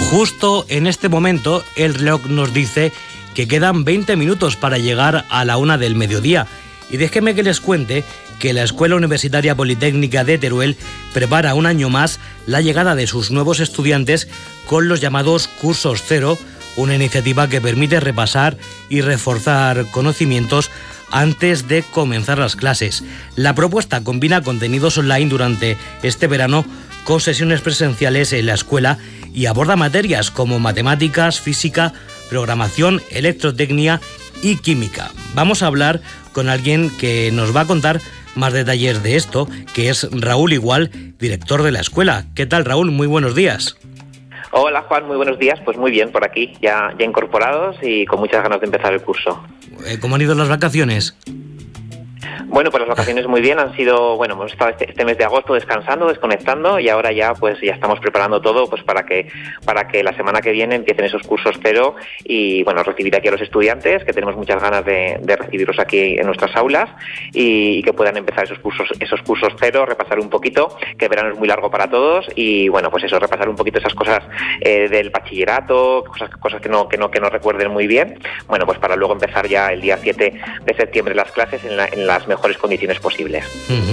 Justo en este momento el reloj nos dice que quedan 20 minutos para llegar a la 1 del mediodía. Y déjenme que les cuente que la Escuela Universitaria Politécnica de Teruel prepara un año más la llegada de sus nuevos estudiantes con los llamados Cursos Cero, una iniciativa que permite repasar y reforzar conocimientos antes de comenzar las clases. La propuesta combina contenidos online durante este verano con sesiones presenciales en la escuela y aborda materias como matemáticas, física, programación, electrotecnia y química. Vamos a hablar con alguien que nos va a contar más detalles de esto, que es Raúl Igual, director de la escuela. ¿Qué tal, Raúl? Muy buenos días. Hola, Juan, muy buenos días. Pues muy bien, por aquí, ya incorporados y con muchas ganas de empezar el curso. ¿Cómo han ido las vacaciones? Bueno, pues las vacaciones muy bien, han sido, hemos estado este mes de agosto descansando, desconectando y ahora ya estamos preparando todo pues para que la semana que viene empiecen esos cursos cero y recibir aquí a los estudiantes, que tenemos muchas ganas de recibirlos aquí en nuestras aulas y que puedan empezar esos cursos cero, repasar un poquito, que el verano es muy largo para todos y repasar un poquito esas cosas del bachillerato, cosas que no recuerden muy bien, pues para luego empezar ya el día 7 de septiembre las clases en las mejores condiciones posibles.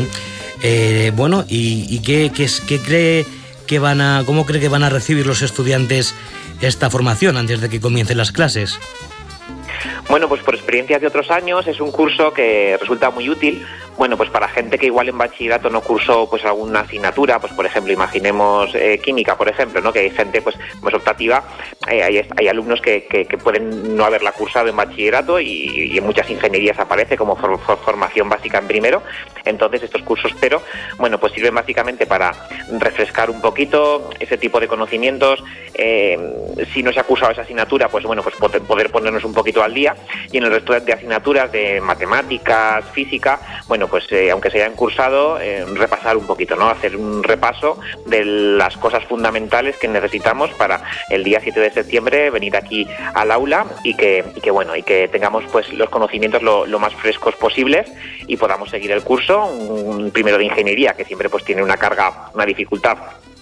¿Y qué cree que cómo cree que van a recibir los estudiantes esta formación antes de que comiencen las clases? Bueno, pues por experiencias de otros años es un curso que resulta muy útil, para gente que igual en bachillerato no cursó alguna asignatura, por ejemplo, imaginemos química, por ejemplo, ¿no? Que hay gente optativa, hay alumnos que pueden no haberla cursado en bachillerato y en muchas ingenierías aparece como formación básica en primero. Entonces estos cursos cero, sirven básicamente para refrescar un poquito ese tipo de conocimientos. Si no se ha cursado esa asignatura, poder ponernos un poquito al día, y en el resto de asignaturas de matemáticas, física, aunque se hayan cursado, repasar un poquito, ¿no? Hacer un repaso de las cosas fundamentales que necesitamos para el día 7 de septiembre venir aquí al aula y que tengamos los conocimientos lo más frescos posibles y podamos seguir el curso, un primero de ingeniería que siempre tiene una carga, una dificultad.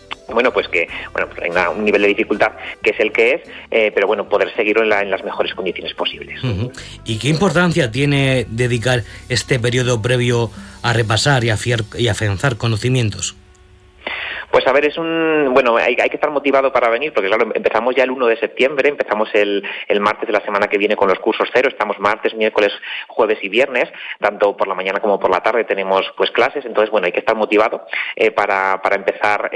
Hay un nivel de dificultad que es el que es, pero poder seguirlo en las mejores condiciones posibles. ¿Y qué importancia tiene dedicar este periodo previo a repasar y afianzar conocimientos? Pues a ver, hay que estar motivado para venir, porque claro, empezamos ya el 1 de septiembre, empezamos el martes de la semana que viene con los cursos cero, estamos martes, miércoles, jueves y viernes, tanto por la mañana como por la tarde tenemos clases, entonces hay que estar motivado para empezar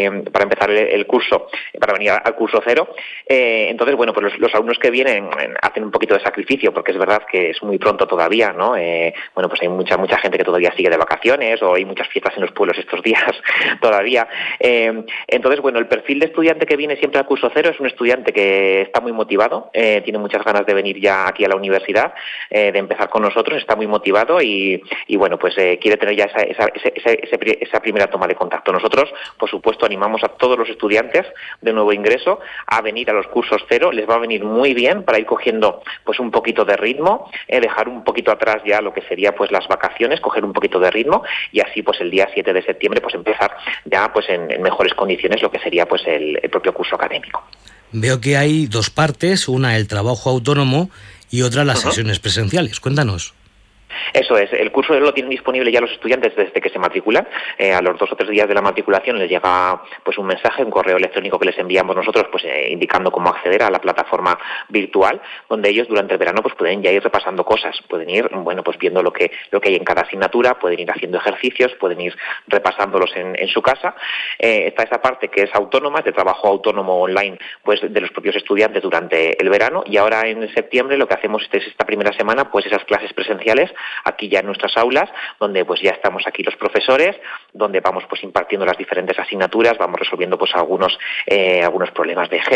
el curso, para venir al curso cero. Entonces, los alumnos que vienen hacen un poquito de sacrificio, porque es verdad que es muy pronto todavía, ¿no? Hay mucha gente que todavía sigue de vacaciones o hay muchas fiestas en los pueblos estos días todavía. Entonces, el perfil de estudiante que viene siempre al curso cero es un estudiante que está muy motivado, tiene muchas ganas de venir ya aquí a la universidad, de empezar con nosotros, está muy motivado y quiere tener ya esa primera toma de contacto. Nosotros, por supuesto, animamos a todos los estudiantes de nuevo ingreso a venir a los cursos cero, les va a venir muy bien para ir cogiendo un poquito de ritmo, dejar un poquito atrás ya lo que sería las vacaciones, coger un poquito de ritmo y así el día 7 de septiembre empezar ya en mejores condiciones lo que sería el propio curso académico. Veo que hay dos partes, una el trabajo autónomo y otra las sesiones presenciales. Cuéntanos. Eso es, el curso lo tienen disponible ya los estudiantes desde que se matriculan. A los 2 o 3 días de la matriculación les llega un mensaje, un correo electrónico que les enviamos nosotros indicando cómo acceder a la plataforma virtual, donde ellos durante el verano pueden ya ir repasando cosas, pueden ir viendo lo que hay en cada asignatura, pueden ir haciendo ejercicios, pueden ir repasándolos en su casa. Está esa parte que es autónoma, de trabajo autónomo online de los propios estudiantes durante el verano, y ahora en septiembre lo que hacemos es esta primera semana esas clases presenciales aquí ya en nuestras aulas, donde ya estamos aquí los profesores, donde vamos impartiendo las diferentes asignaturas, vamos resolviendo algunos problemas de